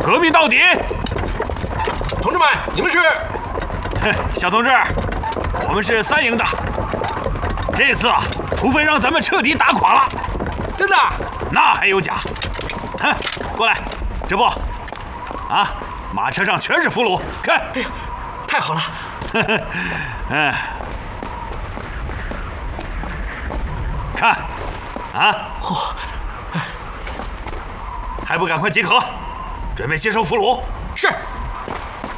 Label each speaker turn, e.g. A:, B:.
A: 革命到底！
B: 同志们，你们是？
A: 小同志，我们是3营的。这次啊，土匪让咱们彻底打垮了。
B: 真的？
A: 那还有假？哼，过来，这不，啊，马车上全是俘虏，看。
B: 哎呀，太好了！
A: 嗯，看，啊，
B: 嚯，
A: 还不赶快集合，准备接收俘虏？
B: 是。